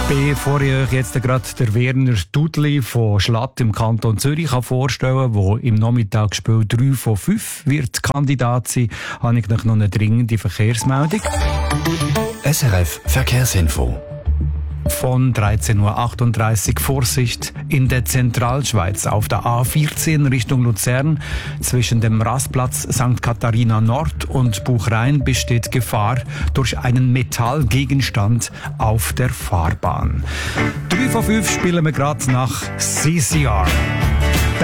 Bevor ich euch jetzt gerade der Werner Dudli von Schlatt im Kanton Zürich vorstellen kann, der im Nachmittagsspiel 3 von 5 wird Kandidat sein, habe ich noch eine dringende Verkehrsmeldung. SRF Verkehrsinfo. Von 13.38 Uhr Vorsicht in der Zentralschweiz auf der A14 Richtung Luzern. Zwischen dem Rastplatz St. Katharina Nord und Buchrhein besteht Gefahr durch einen Metallgegenstand auf der Fahrbahn. 3 von 5 spielen wir gerade nach CCR.